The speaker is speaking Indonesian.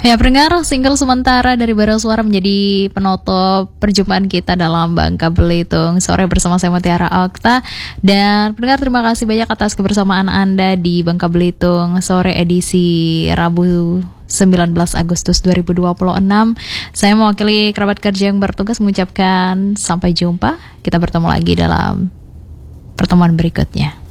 Ya, pendengar, single sementara dari Bara Suara menjadi penutup perjumpaan kita dalam Bangka Belitung sore bersama saya Mutiara Okta. Dan pendengar, terima kasih banyak atas kebersamaan Anda di Bangka Belitung sore edisi Rabu 19 Agustus 2026. Saya mewakili kerabat kerja yang bertugas mengucapkan sampai jumpa. Kita bertemu lagi dalam pertemuan berikutnya.